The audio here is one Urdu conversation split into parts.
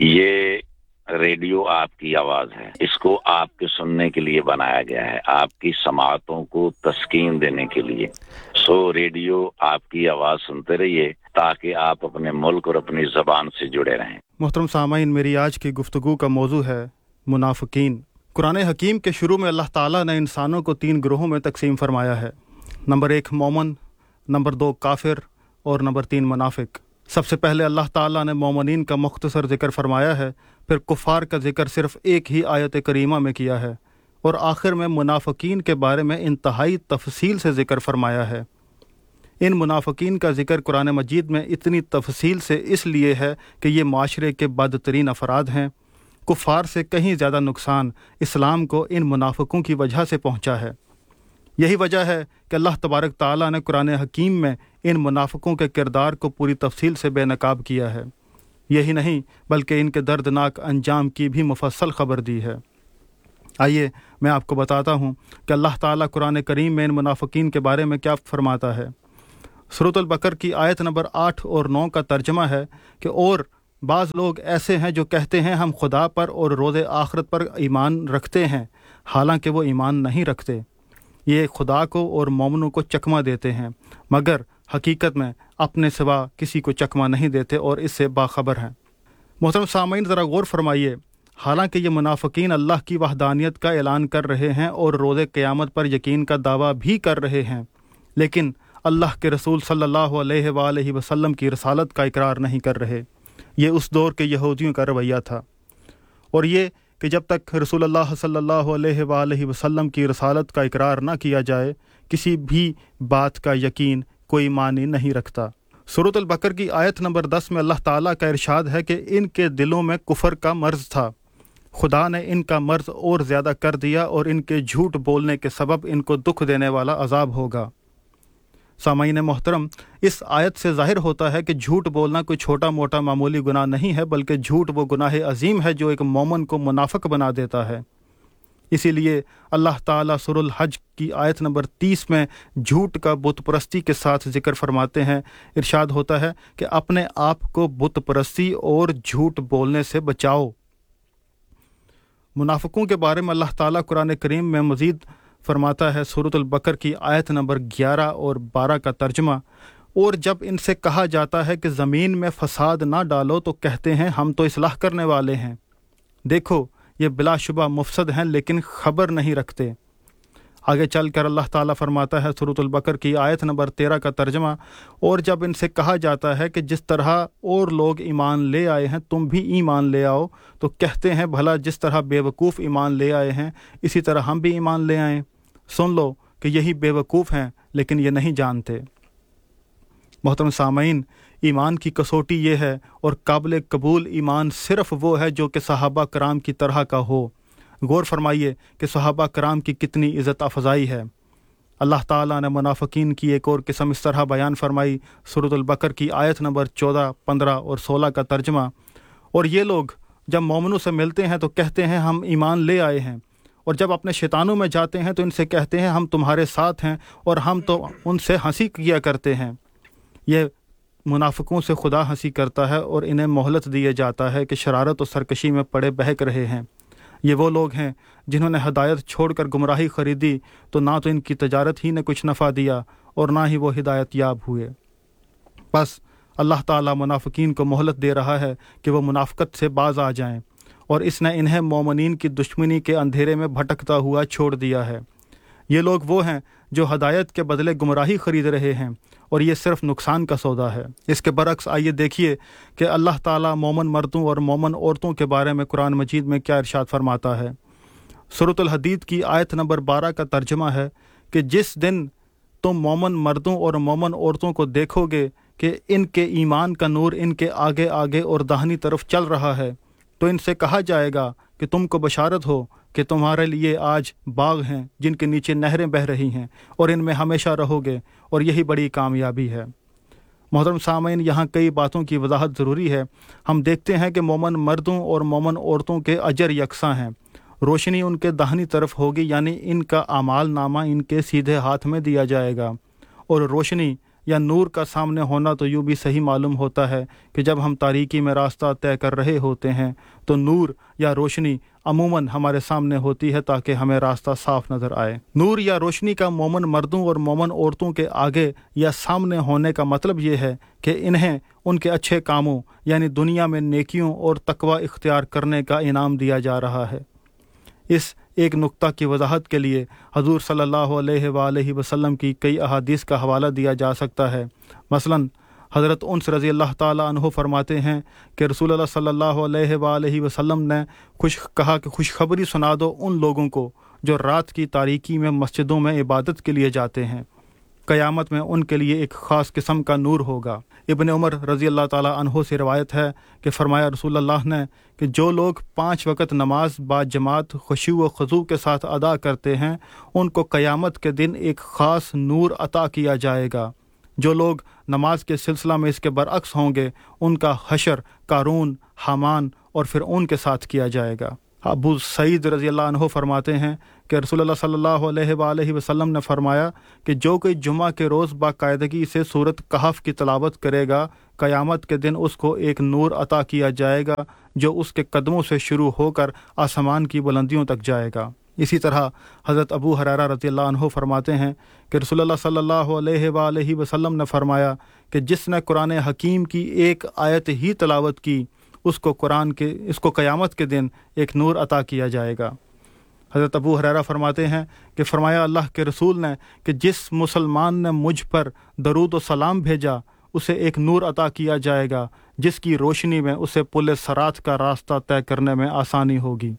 یہ ریڈیو آپ کی آواز ہے، اس کو آپ کے سننے کے لیے بنایا گیا ہے، آپ کی سماعتوں کو تسکین دینے کے لیے۔ ریڈیو آپ کی آواز سنتے رہیے تاکہ آپ اپنے ملک اور اپنی زبان سے جڑے رہیں۔ محترم سامعین، میری آج کی گفتگو کا موضوع ہے منافقین۔ قرآن حکیم کے شروع میں اللہ تعالیٰ نے انسانوں کو 3 گروہوں میں تقسیم فرمایا ہے۔ نمبر 1 مومن، نمبر 2 کافر اور نمبر 3 منافق۔ سب سے پہلے اللہ تعالیٰ نے مومنین کا مختصر ذکر فرمایا ہے، پھر کفار کا ذکر صرف ایک ہی آیت کریمہ میں کیا ہے، اور آخر میں منافقین کے بارے میں انتہائی تفصیل سے ذکر فرمایا ہے۔ ان منافقین کا ذکر قرآن مجید میں اتنی تفصیل سے اس لیے ہے کہ یہ معاشرے کے بدترین افراد ہیں۔ کفار سے کہیں زیادہ نقصان اسلام کو ان منافقوں کی وجہ سے پہنچا ہے۔ یہی وجہ ہے کہ اللہ تبارک تعالیٰ نے قرآن حکیم میں ان منافقوں کے کردار کو پوری تفصیل سے بے نقاب کیا ہے۔ یہی نہیں بلکہ ان کے دردناک انجام کی بھی مفصل خبر دی ہے۔ آئیے میں آپ کو بتاتا ہوں کہ اللہ تعالیٰ قرآن کریم میں ان منافقین کے بارے میں کیا فرماتا ہے۔ سورۃ البقرہ کی آیت نمبر 8 اور 9 کا ترجمہ ہے کہ اور بعض لوگ ایسے ہیں جو کہتے ہیں ہم خدا پر اور روز آخرت پر ایمان رکھتے ہیں، حالانکہ وہ ایمان نہیں رکھتے۔ یہ خدا کو اور مومنوں کو چکمہ دیتے ہیں، مگر حقیقت میں اپنے سوا کسی کو چکمہ نہیں دیتے اور اس سے باخبر ہیں۔ محترم سامعین، ذرا غور فرمائیے، حالانکہ یہ منافقین اللہ کی وحدانیت کا اعلان کر رہے ہیں اور روز قیامت پر یقین کا دعویٰ بھی کر رہے ہیں، لیکن اللہ کے رسول صلی اللہ علیہ وآلہ وسلم کی رسالت کا اقرار نہیں کر رہے۔ یہ اس دور کے یہودیوں کا رویہ تھا، اور یہ کہ جب تک رسول اللہ صلی اللہ علیہ وآلہ وسلم کی رسالت کا اقرار نہ کیا جائے، کسی بھی بات کا یقین کوئی معنی نہیں رکھتا۔ سورۃ البقرہ کی آیت نمبر 10 میں اللہ تعالیٰ کا ارشاد ہے کہ ان کے دلوں میں کفر کا مرض تھا، خدا نے ان کا مرض اور زیادہ کر دیا اور ان کے جھوٹ بولنے کے سبب ان کو دکھ دینے والا عذاب ہوگا۔ سامعین محترم، اس آیت سے ظاہر ہوتا ہے کہ جھوٹ بولنا کوئی چھوٹا موٹا معمولی گناہ نہیں ہے، بلکہ جھوٹ وہ گناہ عظیم ہے جو ایک مومن کو منافق بنا دیتا ہے۔ اسی لیے اللہ تعالیٰ سورۃ الحج کی آیت نمبر 30 میں جھوٹ کا بت پرستی کے ساتھ ذکر فرماتے ہیں۔ ارشاد ہوتا ہے کہ اپنے آپ کو بت پرستی اور جھوٹ بولنے سے بچاؤ۔ منافقوں کے بارے میں اللہ تعالیٰ قرآن کریم میں مزید فرماتا ہے۔ سورۃ البقرہ کی آیت نمبر 11 اور 12 کا ترجمہ، اور جب ان سے کہا جاتا ہے کہ زمین میں فساد نہ ڈالو تو کہتے ہیں ہم تو اصلاح کرنے والے ہیں۔ دیکھو یہ بلا شبہ مفسد ہیں لیکن خبر نہیں رکھتے۔ آگے چل کر اللہ تعالیٰ فرماتا ہے سورۃ البقرہ کی آیت نمبر 13 کا ترجمہ، اور جب ان سے کہا جاتا ہے کہ جس طرح اور لوگ ایمان لے آئے ہیں تم بھی ایمان لے آؤ، تو کہتے ہیں بھلا جس طرح بے وقوف ایمان لے آئے ہیں اسی طرح ہم بھی ایمان لے آئیں۔ سن لو کہ یہی بے وقوف ہیں لیکن یہ نہیں جانتے۔ محترم سامعین، ایمان کی کسوٹی یہ ہے اور قابل قبول ایمان صرف وہ ہے جو کہ صحابہ کرام کی طرح کا ہو۔ غور فرمائیے کہ صحابہ کرام کی کتنی عزت افزائی ہے۔ اللہ تعالیٰ نے منافقین کی ایک اور قسم اس طرح بیان فرمائی۔ سورۃ البقرہ کی آیت نمبر 14، 15 اور 16 کا ترجمہ، اور یہ لوگ جب مومنوں سے ملتے ہیں تو کہتے ہیں ہم ایمان لے آئے ہیں، اور جب اپنے شیطانوں میں جاتے ہیں تو ان سے کہتے ہیں ہم تمہارے ساتھ ہیں، اور ہم تو ان سے ہنسی کیا کرتے ہیں۔ یہ منافقوں سے خدا ہنسی کرتا ہے اور انہیں مہلت دیے جاتا ہے کہ شرارت و سرکشی میں پڑے بہک رہے ہیں۔ یہ وہ لوگ ہیں جنہوں نے ہدایت چھوڑ کر گمراہی خریدی، تو نہ تو ان کی تجارت ہی نے کچھ نفع دیا اور نہ ہی وہ ہدایت یاب ہوئے۔ بس اللہ تعالیٰ منافقین کو مہلت دے رہا ہے کہ وہ منافقت سے باز آ جائیں، اور اس نے انہیں مومنین کی دشمنی کے اندھیرے میں بھٹکتا ہوا چھوڑ دیا ہے۔ یہ لوگ وہ ہیں جو ہدایت کے بدلے گمراہی خرید رہے ہیں، اور یہ صرف نقصان کا سودا ہے۔ اس کے برعکس آئیے دیکھیے کہ اللہ تعالیٰ مومن مردوں اور مومن عورتوں کے بارے میں قرآن مجید میں کیا ارشاد فرماتا ہے۔ سورۃ الحدید کی آیت نمبر 12 کا ترجمہ ہے کہ جس دن تم مومن مردوں اور مومن عورتوں کو دیکھو گے کہ ان کے ایمان کا نور ان کے آگے آگے اور داہنی طرف چل رہا ہے، تو ان سے کہا جائے گا کہ تم کو بشارت ہو کہ تمہارے لیے آج باغ ہیں جن کے نیچے نہریں بہہ رہی ہیں، اور ان میں ہمیشہ رہو گے، اور یہی بڑی کامیابی ہے۔ محترم سامعین، یہاں کئی باتوں کی وضاحت ضروری ہے۔ ہم دیکھتے ہیں کہ مومن مردوں اور مومن عورتوں کے اجر یکساں ہیں۔ روشنی ان کے داہنی طرف ہوگی، یعنی ان کا اعمال نامہ ان کے سیدھے ہاتھ میں دیا جائے گا، اور روشنی یا نور کا سامنے ہونا تو یوں بھی صحیح معلوم ہوتا ہے کہ جب ہم تاریکی میں راستہ طے کر رہے ہوتے ہیں تو نور یا روشنی عموماً ہمارے سامنے ہوتی ہے تاکہ ہمیں راستہ صاف نظر آئے۔ نور یا روشنی کا مومن مردوں اور مومن عورتوں کے آگے یا سامنے ہونے کا مطلب یہ ہے کہ انہیں ان کے اچھے کاموں یعنی دنیا میں نیکیوں اور تقوی اختیار کرنے کا انعام دیا جا رہا ہے۔ اس ایک نقطہ کی وضاحت کے لیے حضور صلی اللہ علیہ وآلہ وسلم کی کئی احادیث کا حوالہ دیا جا سکتا ہے۔ مثلاً حضرت انس رضی اللہ تعالیٰ عنہ فرماتے ہیں کہ رسول اللہ صلی اللہ علیہ وآلہ وسلم نے کہا کہ خوشخبری سنا دو ان لوگوں کو جو رات کی تاریکی میں مسجدوں میں عبادت کے لیے جاتے ہیں، قیامت میں ان کے لیے ایک خاص قسم کا نور ہوگا۔ ابن عمر رضی اللہ تعالیٰ عنہ سے روایت ہے کہ فرمایا رسول اللہ نے کہ جو لوگ 5 وقت نماز با جماعت خشوع و خضوع کے ساتھ ادا کرتے ہیں ان کو قیامت کے دن ایک خاص نور عطا کیا جائے گا۔ جو لوگ نماز کے سلسلہ میں اس کے برعکس ہوں گے ان کا حشر قارون، حامان اور فرعون کے ساتھ کیا جائے گا۔ ابو سعید رضی اللہ عنہ فرماتے ہیں کہ رسول اللہ صلی اللہ علیہ وآلہ وسلم نے فرمایا کہ جو کوئی جمعہ کے روز باقاعدگی سے سورۃ کہف کی تلاوت کرے گا قیامت کے دن اس کو ایک نور عطا کیا جائے گا جو اس کے قدموں سے شروع ہو کر آسمان کی بلندیوں تک جائے گا۔ اسی طرح حضرت ابو ہریرہ رضی اللہ عنہ فرماتے ہیں کہ رسول اللہ صلی اللہ علیہ وآلہ وسلم نے فرمایا کہ جس نے قرآن حکیم کی ایک آیت ہی تلاوت کی اس کو قیامت کے دن ایک نور عطا کیا جائے گا۔ حضرت ابو ہریرہ فرماتے ہیں کہ فرمایا اللہ کے رسول نے کہ جس مسلمان نے مجھ پر درود و سلام بھیجا اسے ایک نور عطا کیا جائے گا جس کی روشنی میں اسے پل صراط کا راستہ طے کرنے میں آسانی ہوگی۔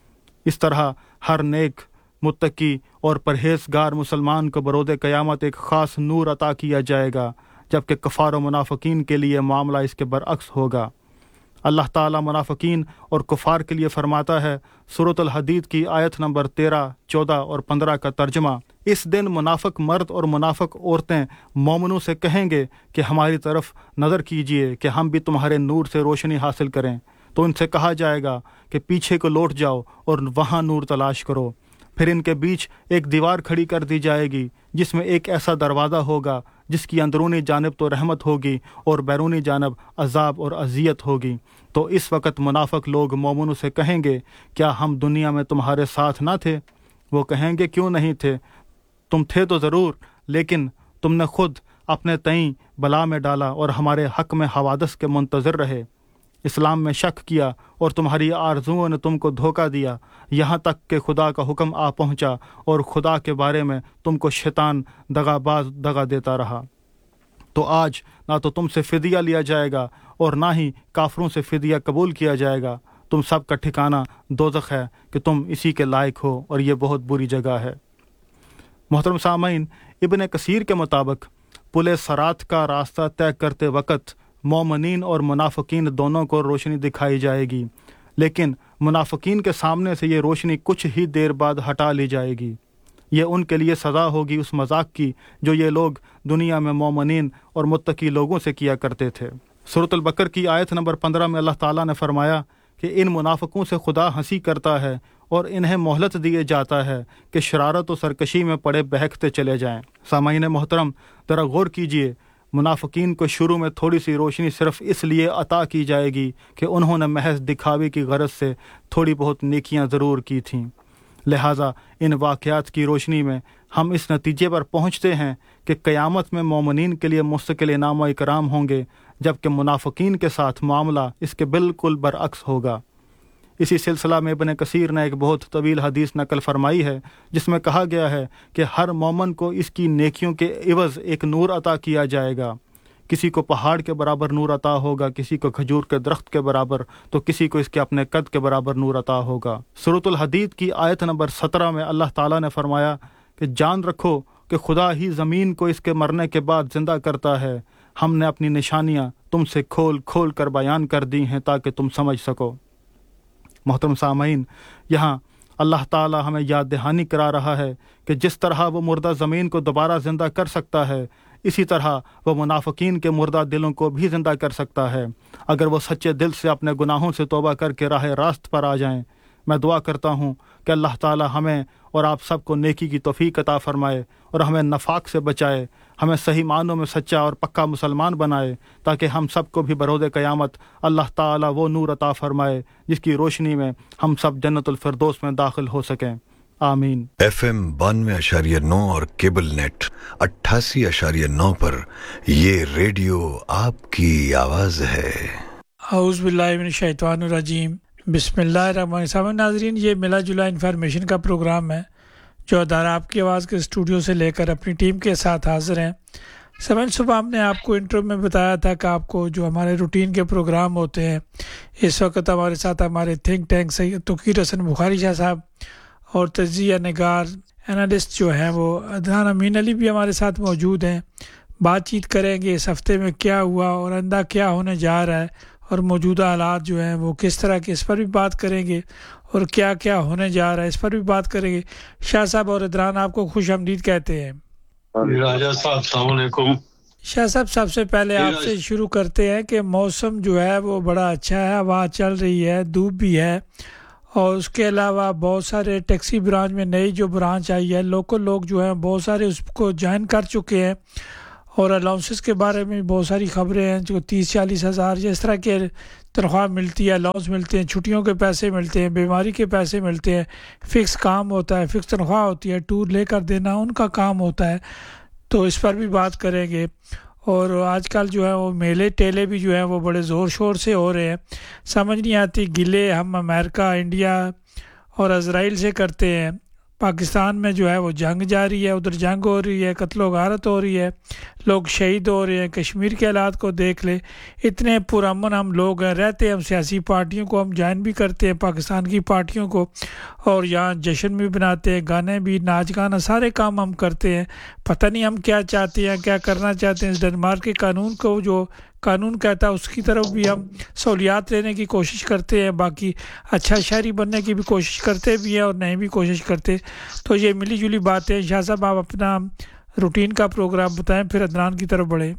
اس طرح ہر نیک، متقی اور پرہیزگار مسلمان کو برود قیامت ایک خاص نور عطا کیا جائے گا، جبکہ کفار و منافقین کے لیے معاملہ اس کے برعکس ہوگا۔ اللہ تعالیٰ منافقین اور کفار کے لیے فرماتا ہے، سورۃ الحدید کی آیت نمبر 13، 14 اور 15 کا ترجمہ، اس دن منافق مرد اور منافق عورتیں مومنوں سے کہیں گے کہ ہماری طرف نظر کیجئے کہ ہم بھی تمہارے نور سے روشنی حاصل کریں، تو ان سے کہا جائے گا کہ پیچھے کو لوٹ جاؤ اور وہاں نور تلاش کرو۔ پھر ان کے بیچ ایک دیوار کھڑی کر دی جائے گی جس میں ایک ایسا دروازہ ہوگا جس کی اندرونی جانب تو رحمت ہوگی اور بیرونی جانب عذاب اور اذیت ہوگی۔ تو اس وقت منافق لوگ مومنوں سے کہیں گے کیا ہم دنیا میں تمہارے ساتھ نہ تھے؟ وہ کہیں گے کیوں نہیں تھے، تم تھے تو ضرور، لیکن تم نے خود اپنے تئیں بلا میں ڈالا اور ہمارے حق میں حوادث کے منتظر رہے، اسلام میں شک کیا اور تمہاری آرزوؤں نے تم کو دھوکہ دیا، یہاں تک کہ خدا کا حکم آ پہنچا اور خدا کے بارے میں تم کو شیطان دغا باز دغا دیتا رہا۔ تو آج نہ تو تم سے فدیہ لیا جائے گا اور نہ ہی کافروں سے فدیہ قبول کیا جائے گا، تم سب کا ٹھکانہ دوزخ ہے کہ تم اسی کے لائق ہو اور یہ بہت بری جگہ ہے۔ محترم سامعین، ابن کثیر کے مطابق پل صراط کا راستہ طے کرتے وقت مومنین اور منافقین دونوں کو روشنی دکھائی جائے گی، لیکن منافقین کے سامنے سے یہ روشنی کچھ ہی دیر بعد ہٹا لی جائے گی۔ یہ ان کے لیے سزا ہوگی اس مذاق کی جو یہ لوگ دنیا میں مومنین اور متقی لوگوں سے کیا کرتے تھے۔ سورۃ البقر کی آیت نمبر 15 میں اللہ تعالیٰ نے فرمایا کہ ان منافقوں سے خدا ہنسی کرتا ہے اور انہیں مہلت دیے جاتا ہے کہ شرارت و سرکشی میں پڑے بہکتے چلے جائیں۔ سامعین محترم، ذرا غور کیجئے، منافقین کو شروع میں تھوڑی سی روشنی صرف اس لیے عطا کی جائے گی کہ انہوں نے محض دکھاوے کی غرض سے تھوڑی بہت نیکیاں ضرور کی تھیں۔ لہٰذا ان واقعات کی روشنی میں ہم اس نتیجے پر پہنچتے ہیں کہ قیامت میں مومنین کے لیے مستقل انعام و اکرام ہوں گے، جبکہ منافقین کے ساتھ معاملہ اس کے بالکل برعکس ہوگا۔ اسی سلسلہ میں ابن کثیر نے ایک بہت طویل حدیث نقل فرمائی ہے جس میں کہا گیا ہے کہ ہر مومن کو اس کی نیکیوں کے عوض ایک نور عطا کیا جائے گا۔ کسی کو پہاڑ کے برابر نور عطا ہوگا، کسی کو کھجور کے درخت کے برابر، تو کسی کو اس کے اپنے قد کے برابر نور عطا ہوگا۔ سورۃ الحدید کی آیت نمبر 17 میں اللہ تعالیٰ نے فرمایا کہ جان رکھو کہ خدا ہی زمین کو اس کے مرنے کے بعد زندہ کرتا ہے، ہم نے اپنی نشانیاں تم سے کھول کھول کر بیان کر دی ہیں تاکہ تم سمجھ سکو۔ محترم سامعین، یہاں اللہ تعالیٰ ہمیں یاد دہانی کرا رہا ہے کہ جس طرح وہ مردہ زمین کو دوبارہ زندہ کر سکتا ہے، اسی طرح وہ منافقین کے مردہ دلوں کو بھی زندہ کر سکتا ہے اگر وہ سچے دل سے اپنے گناہوں سے توبہ کر کے راہ راست پر آ جائیں۔ میں دعا کرتا ہوں کہ اللہ تعالی ہمیں اور آپ سب کو نیکی کی توفیق عطا فرمائے اور ہمیں نفاق سے بچائے، ہمیں صحیح معنوں میں سچا اور پکا مسلمان بنائے، تاکہ ہم سب کو بھی بروز قیامت اللہ تعالی وہ نور عطا فرمائے جس کی روشنی میں ہم سب جنت الفردوس میں داخل ہو سکیں، آمین۔ FM 92.9 اور کیبل نیٹ 88.9 پر یہ ریڈیو آپ کی آواز ہے۔ اعوذ باللہ من الشیطان الرجیم، بسم اللہ الرحمن الرحیم۔ ناظرین، یہ ملا جلا انفارمیشن کا پروگرام ہے جو ادارہ آپ کی آواز کے اسٹوڈیو سے لے کر اپنی ٹیم کے ساتھ حاضر ہیں۔ صبح ہم نے آپ کو انٹرو میں بتایا تھا کہ آپ کو جو ہمارے روٹین کے پروگرام ہوتے ہیں، اس وقت ہمارے ساتھ ہمارے تھنک ٹینک سید توقیر حسن بخاری شاہ صاحب اور تجزیہ نگار اینالسٹ جو ہیں وہ عدنان امین علی بھی ہمارے ساتھ موجود ہیں۔ بات چیت کریں گے اس ہفتے میں کیا ہوا اور آئندہ کیا ہونے جا رہا ہے، اور موجودہ حالات جو ہیں وہ کس طرح کے، اس پر بھی بات کریں گے، اور کیا کیا ہونے جا رہا ہے اس پر بھی بات کریں گے۔ شاہ صاحب اور عدنان آپ کو خوش آمدید کہتے ہیں۔ راجہ صاحب السلام علیکم۔ شاہ صاحب سب سے پہلے آپ سے شروع کرتے ہیں کہ موسم جو ہے وہ بڑا اچھا ہے، ہوا چل رہی ہے، دھوپ بھی ہے، اور اس کے علاوہ بہت سارے ٹیکسی برانچ میں نئی جو برانچ آئی ہے، لوکل لوگ جو ہیں بہت سارے اس کو جوائن کر چکے ہیں، اور الاؤنسز کے بارے میں بہت ساری خبریں ہیں جو 30-40 ہزار اس طرح کے تنخواہ ملتی ہے، الاؤنس ملتے ہیں، چھٹیوں کے پیسے ملتے ہیں، بیماری کے پیسے ملتے ہیں، فکس کام ہوتا ہے، فکس تنخواہ ہوتی ہے، ٹور لے کر دینا ان کا کام ہوتا ہے، تو اس پر بھی بات کریں گے۔ اور آج کل جو ہے وہ میلے ٹیلے بھی جو ہیں وہ بڑے زور شور سے ہو رہے ہیں، سمجھ نہیں آتی گلے ہم امریکہ، انڈیا اور اسرائیل سے کرتے ہیں۔ پاکستان میں جو ہے وہ جنگ جاری ہے، ادھر جنگ ہو رہی ہے، قتل و غارت ہو رہی ہے، لوگ شہید ہو رہے ہیں۔ کشمیر کے حالات کو دیکھ لے، اتنے پرامن ہم لوگ ہیں، رہتے ہیں ہم سیاسی پارٹیوں کو ہم جوائن بھی کرتے ہیں، پاکستان کی پارٹیوں کو، اور یہاں جشن بھی بناتے ہیں، گانے بھی، ناچ گانا، سارے کام ہم کرتے ہیں۔ پتہ نہیں ہم کیا چاہتے ہیں، کیا کرنا چاہتے ہیں۔ ڈنمارک کے قانون کو جو قانون کہتا ہے اس کی طرف بھی ہم سہولیات لینے کی کوشش کرتے ہیں، باقی اچھا شہری بننے کی بھی کوشش کرتے بھی ہیں اور نہیں بھی کوشش کرتے، تو یہ ملی جلی باتیں۔ شاہ صاحب آپ اپنا روٹین کا پروگرام بتائیں، پھر عدنان کی طرف بڑھیں۔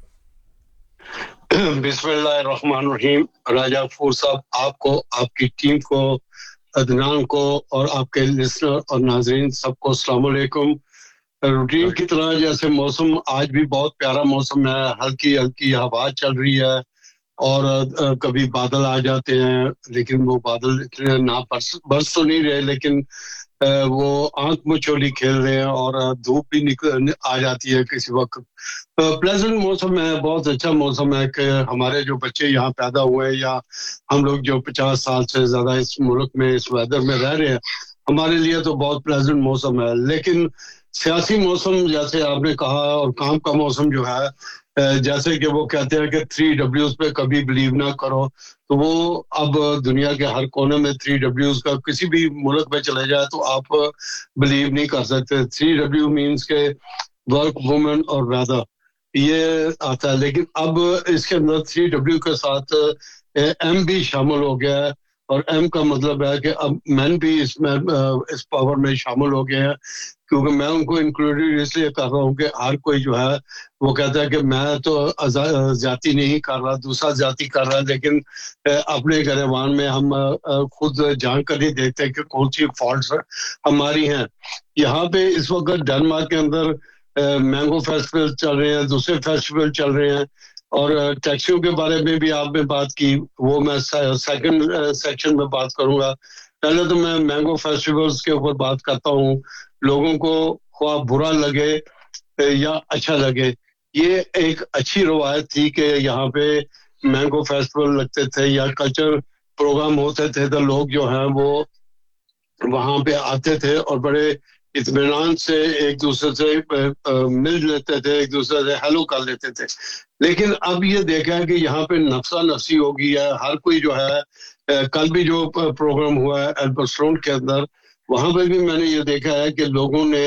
بسم اللہ الرحمن الرحیم۔ راجہ فور صاحب، آپ کو، آپ کی ٹیم کو، عدنان کو اور آپ کے لسنر اور ناظرین سب کو السلام علیکم۔ روٹین کی طرح جیسے موسم آج بھی بہت پیارا موسم ہے، ہلکی ہلکی ہوا چل رہی ہے، اور کبھی بادل آ جاتے ہیں، لیکن وہ بادل اتنے نہ برس تو نہیں رہے، لیکن وہ آنکھ مچولی کھیل رہے ہیں، اور دھوپ بھی آ جاتی ہے کسی وقت۔ پلیزنٹ موسم ہے، بہت اچھا موسم ہے کہ ہمارے جو بچے یہاں پیدا ہوئے ہیں، یا ہم لوگ جو 50 سال سے زیادہ اس ملک میں اس ویدر میں رہ رہے ہیں، ہمارے لیے تو بہت پلیزنٹ موسم ہے۔ لیکن سیاسی موسم جیسے آپ نے کہا، اور کام کا موسم جو ہے، جیسے کہ وہ کہتے ہیں کہ 3Ws پہ کبھی بلیو نہ کرو، تو وہ اب دنیا کے ہر کونے میں 3Ws کا، کسی بھی ملک میں چلے جائے تو آپ بلیو نہیں کر سکتے۔ 3W مینس کہ ورک، وومن اور ویدر، یہ آتا ہے۔ لیکن اب اس کے اندر 3W کے ساتھ M بھی شامل ہو گیا ہے، اور M کا مطلب ہے کہ اب مین بھی اس میں اس پاور میں شامل ہو گئے ہیں، کیونکہ میں ان کو انکلوڈیڈ اس لیے کر رہا ہوں کہ ہر کوئی جو ہے وہ کہتا ہے کہ میں تو زیادتی نہیں کر رہا، دوسرا زیادتی کر رہا ہے، لیکن اپنے گریبان میں ہم خود جان کر نہیں دیکھتے کہ کون سی فالٹس ہماری ہیں۔ یہاں پہ اس وقت ڈنمارک کے اندر مینگو فیسٹیول چل رہے ہیں، دوسرے فیسٹیول چل رہے ہیں، اور ٹیکسیوں کے بارے میں بھی آپ نے بات کی، وہ میں سیکنڈ سیکشن میں بات کروں گا۔ پہلے تو میں مینگو فیسٹیولز کے اوپر بات کرتا ہوں۔ لوگوں کو خواہ برا لگے یا اچھا لگے، یہ ایک اچھی روایت تھی کہ یہاں پہ مینگو فیسٹیول لگتے تھے یا کلچر پروگرام ہوتے تھے، تو لوگ جو ہیں وہ وہاں پہ آتے تھے اور بڑے اطمینان سے ایک دوسرے سے مل لیتے تھے، ایک دوسرے سے ہیلو کر لیتے تھے۔ لیکن اب یہ دیکھا ہے کہ یہاں پہ نفسا نفسی ہو گئی ہے، ہر کوئی جو ہے، کل بھی جو پروگرام ہوا ہے ایلبرسٹون کے اندر، وہاں پہ بھی میں نے یہ دیکھا ہے کہ لوگوں نے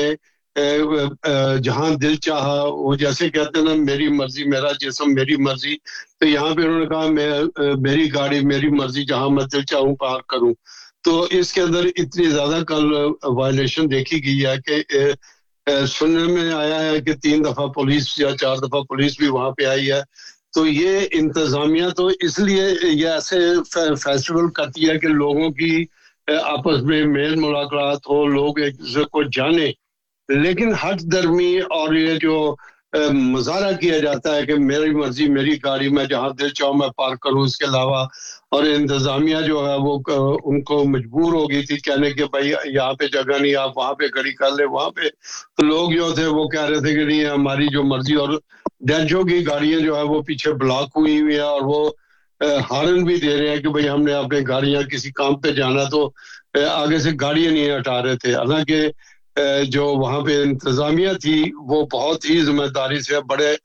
جہاں دل چاہا، وہ جیسے کہتے ہیں نا، میری مرضی میرا جسم میری مرضی، تو یہاں پہ انہوں نے کہا میری گاڑی میری مرضی، جہاں میں دل چاہوں پارک کروں۔ تو اس کے اندر اتنی زیادہ کل وائلیشن دیکھی گئی ہے کہ سننے میں آیا ہے کہ 3 دفعہ پولیس یا 4 دفعہ پولیس بھی وہاں پہ آئی ہے۔ تو یہ انتظامیہ تو اس لیے یہ ایسے فیسٹیول کرتی ہے کہ لوگوں کی आपस में मेल मुलाकात हो, लोग एक दूसरे को जाने, लेकिन हद दर्मी और ये जो मुजाहरा किया जाता है कि मेरी मर्जी मेरी गाड़ी, मैं जहाँ दिल चाहूँ मैं पार्क करूँ, इसके अलावा और इंतजामिया जो है वो उनको मजबूर हो गई थी कहने के भाई यहाँ पे जगह नहीं, आप वहाँ पे खड़ी कर ले वहाँ पे, तो लोग जो थे वो कह रहे थे कि नहीं हमारी जो मर्जी, और डेंचों की गाड़ियां जो है वो पीछे ब्लॉक हुई हुई है और वो हार्न भी दे रहे हैं कि भाई हमने अपने गाड़ियां किसी काम पे जाना, तो आगे से गाड़ियां नहीं हटा रहे थे। हालांकि जो वहाँ पे इंतजामिया थी वो बहुत ही जिम्मेदारी से,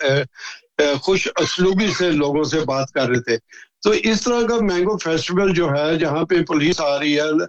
बड़े खुश असलूबी से लोगों से बात कर रहे थे। तो इस तरह का मैंगो फेस्टिवल जो है जहाँ पे पुलिस आ रही है,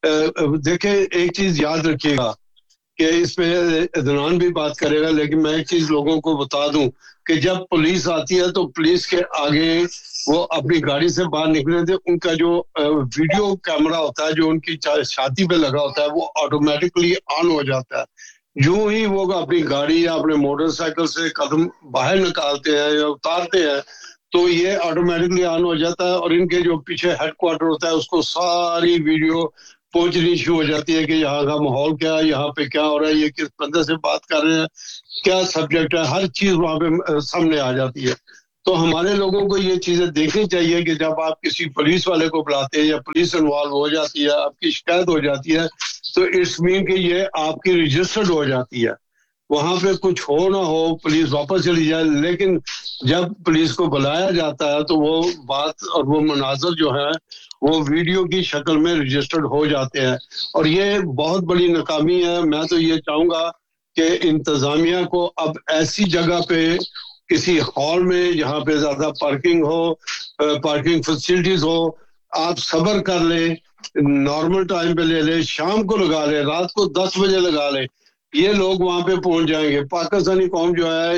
देखे एक चीज याद रखिएगा कि इस पे अदनान भी बात करेगा, लेकिन मैं एक चीज लोगों को बता दूं कि जब पुलिस आती है तो पुलिस के आगे वो अपनी गाड़ी से बाहर निकले थे, उनका जो वीडियो कैमरा होता है जो उनकी छाती पे लगा होता है वो ऑटोमेटिकली ऑन हो जाता है। जो ही वो अपनी गाड़ी या अपने मोटरसाइकिल से कदम बाहर निकालते हैं या उतारते हैं तो ये ऑटोमेटिकली ऑन हो जाता है, और इनके जो पीछे हेडक्वार्टर होता है उसको सारी वीडियो पहुंचनी शुरू हो जाती है कि यहाँ का माहौल क्या है, यहाँ पे क्या हो रहा है, ये किस बंदे से बात कर रहे हैं, क्या सब्जेक्ट है, हर चीज वहाँ पे सामने आ जाती है। तो हमारे लोगों को ये चीजें देखनी चाहिए कि जब आप किसी पुलिस वाले को बुलाते हैं या पुलिस इन्वॉल्व हो जाती है, आपकी शिकायत हो जाती है, तो इट्स मीन कि ये आपकी रजिस्टर्ड हो जाती है, वहां पे कुछ हो ना हो पुलिस वापस चली जाए, लेकिन जब पुलिस को बुलाया जाता है तो वो बात और वो मनाजर जो है वो वीडियो की शक्ल में रजिस्टर्ड हो जाते हैं, और ये बहुत बड़ी नाकामी है। मैं तो ये चाहूंगा कि इंतजामिया को अब ऐसी जगह पे किसी हॉल में जहाँ पे ज्यादा पार्किंग हो, पार्किंग फैसिलिटीज हो, आप सब्र कर ले, नॉर्मल टाइम पे ले ले, शाम को लगा ले, रात को 10 बजे लगा ले, ये लोग वहां पे पहुंच जाएंगे। पाकिस्तानी कौम जो है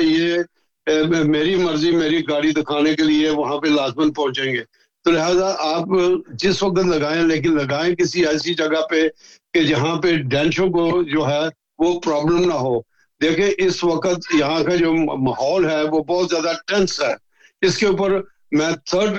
ये मेरी मर्जी मेरी गाड़ी दिखाने के लिए वहां पे लाजमन पहुंचेंगे। तो लिहाजा आप जिस वक्त लगाएं, लेकिन लगाएं किसी ऐसी जगह पे कि जहाँ पे डेंशों को जो है वो प्रॉब्लम ना हो। देखिए इस वक्त यहाँ का जो माहौल है वो बहुत ज्यादा टेंस है। इसके ऊपर मैं थर्ड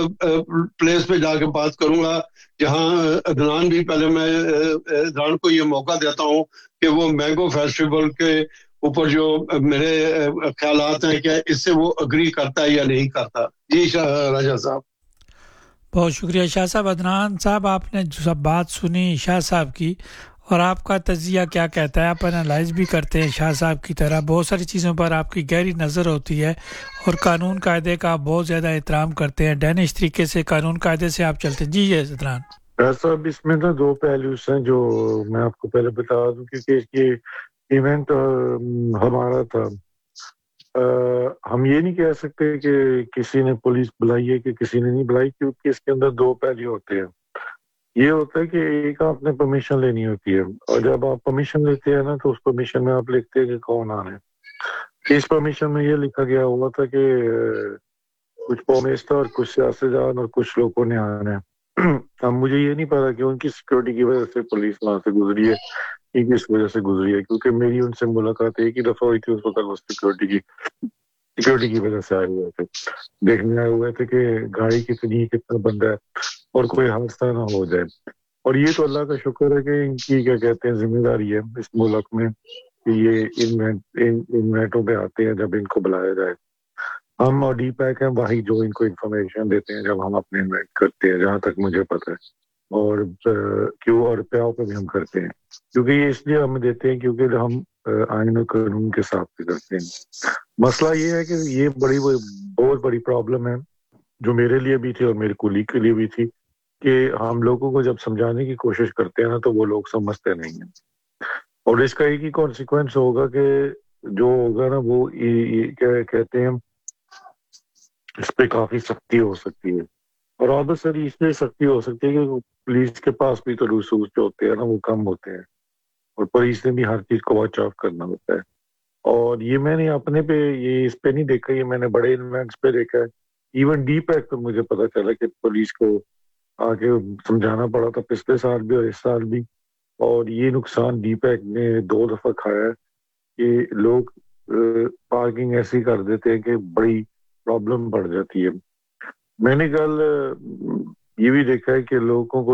प्लेस पे जाके बात करूंगा जहाँ अदनान भी, पहले मैं अदनान को ये मौका देता हूँ कि वो मैंगो फेस्टिवल के ऊपर जो मेरे ख्यालात हैं कि इससे वो अग्री करता है या नहीं करता। जी राजा साहब। बहुत शुक्रिया शाह साहब। अदनान साहब आपने जो सब बात सुनी शाह साहब की, और आपका तजिया क्या कहता है, आप एनालाइज भी करते हैं शाह साहब की तरह, बहुत सारी चीज़ों पर आपकी गहरी नज़र होती है और कानून कायदे का आप बहुत ज़्यादा एहतराम करते हैं, डैनिश तरीके से कानून कायदे से आप चलते हैं। जी अदनान साहब, इसमें ना दो पहलू हैं जो मैं आपको पहले बता दूं, क्योंकि ये इवेंट हमारा था। हम ये नहीं कह सकते कि किसी ने पुलिस बुलाई है कि किसी ने नहीं बुलाई, क्योंकि इसके अंदर दो पहलू होते हैं। ये होता है कि एक आपने परमिशन लेनी होती है, और जब आप परमिशन लेते हैं ना तो उस परमिशन में आप लिखते हैं कि कौन आ रहे हैं। इस परमिशन में ये लिखा गया हुआ था कि कुछ कौमिस्ता और कुछ सियासतदान और कुछ लोगों ने आना है। अब मुझे ये नहीं पता कि उनकी सिक्योरिटी की वजह से पुलिस वहां से गुजरी है कि किस वजह से गुजरी है, क्योंकि मेरी उनसे मुलाकात एक ही दफा हुई थी, उस वक्त वो सिक्योरिटी की वजह से आए हुए थे, देखने आए हुए थे कि गाड़ी कितनी कितना बंदा है और कोई हादसा ना हो जाए। और ये तो अल्लाह का शुक्र है कि इनकी क्या कहते हैं जिम्मेदारी है इस मुल्क में कि ये इन्वेंटों पे आते हैं जब इनको बुलाया जाए। हम और डी पैक हैं वही जो इनको इन्फॉर्मेशन देते हैं जब हम अपने इन्वेंट करते हैं, जहाँ तक मुझे पता है, और क्यों और प्याओ पे भी हम करते हैं, क्योंकि ये इसलिए हम देते हैं क्योंकि हम आइन और कानून के साथ भी करते हैं। मसला ये है कि ये बहुत बड़ी प्रॉब्लम है जो मेरे लिए भी थी और मेरे कुलीग के लिए भी थी, कि हम लोगों को जब समझाने की कोशिश करते हैं ना तो वो लोग समझते नहीं हैं, और इसका एक ही कॉन्सिक्वेंस होगा कि जो होगा ना वो ये क्या कहते हैं, इस पे काफी सख्ती हो सकती है। और ऑब्वियसली इसलिए सख्ती हो सकती है कि पुलिस के पास भी तो रिसोर्स जो होते हैं ना वो कम होते हैं, और पुलिस ने भी हर चीज को वॉच आउट करना होता है। और ये मैंने अपने पे ये इस पे नहीं देखा, ये मैंने बड़े इवेंट्स पे देखा है। इवन डी पैक पे मुझे पता चला कि पुलिस को आके समझाना पड़ा था पिछले साल भी और इस साल भी, और ये नुकसान डी पैक ने 2 दफा खाया है कि लोग पार्किंग ऐसी कर देते हैं कि बड़ी प्रॉब्लम बढ़ जाती है। मैंने कल ये भी देखा है कि लोगों को जब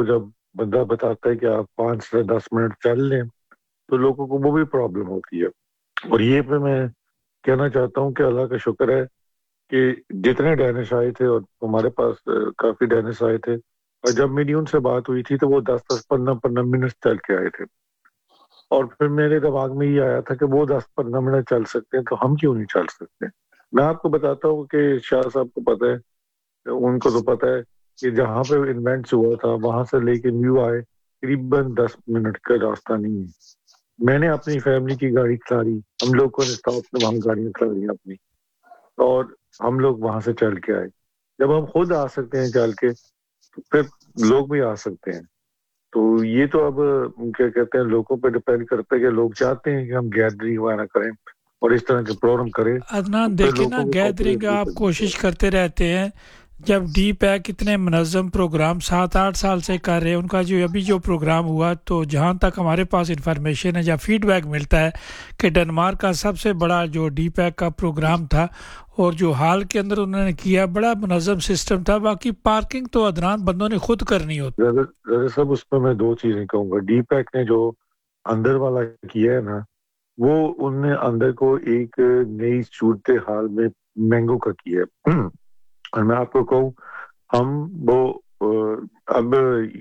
बंदा बताता है कि आप 5 से 10 मिनट चल लें, तो लोगों को वो भी प्रॉब्लम होती है। और ये पे मैं कहना चाहता हूँ कि अल्लाह का शुक्र है कि जितने डैनिश आए थे, और हमारे पास काफ़ी डैनिश आए थे, और जब मेरी उनसे बात हुई थी तो वो 10-10, 15-15 मिनट चल के आए थे। और फिर मेरे दिमाग में ये आया था कि वो 10-15 मिनट चल सकते हैं तो हम क्यों नहीं चल सकते। मैं आपको बताता हूँ कि शाह साहब को पता है, उनको तो पता है कि जहाँ पे इन्वेंट्स हुआ था वहां से लेके न्यू आए करीबन 10 मिनट का रास्ता नहीं है। मैंने अपनी फैमिली की गाड़ी खिलाई, हम लोगों ने स्टॉप में वहां गाड़ियां खिलाई अपनी, और हम लोग वहां से चल के आए। जब हम खुद आ सकते हैं चल के, तो फिर लोग भी आ सकते हैं। तो ये तो अब क्या कहते हैं, लोगों पे डिपेंड करता है कि लोग चाहते हैं कि हम गैदरिंग वगैरह करें और इस तरह के प्रोग्राम करें। अदनान देखिए ना, गैदरिंग आप कोशिश करते रहते हैं। जब डी पैक इतने मनज़म प्रोग्राम 7-8 साल से कर रहे हैं, उनका जो अभी जो प्रोग्राम हुआ, तो जहाँ तक हमारे पास इंफॉर्मेशन है या फीडबैक मिलता है कि डेनमार्क का सबसे बड़ा जो डी पैक का प्रोग्राम था, और जो हाल के अंदर उन्होंने किया, बड़ा मनज़म सिस्टम था। बाकी पार्किंग तो अदनान बंदों ने खुद करनी होती है। सब उसमें मैं 2 चीजें कहूँगा। डी पैक ने जो अंदर वाला किया है ना, वो उनने अंदर को एक नई सूरत हाल में मैंगो का किया है। और मैं आपको कहूँ, हम वो अब